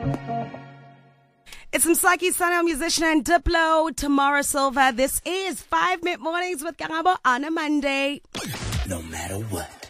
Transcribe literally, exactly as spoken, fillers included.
It's Msaki Sana, musician and Diplo, Tamara Silva. This is five Minute Mornings with Karabo on a Monday. No matter what.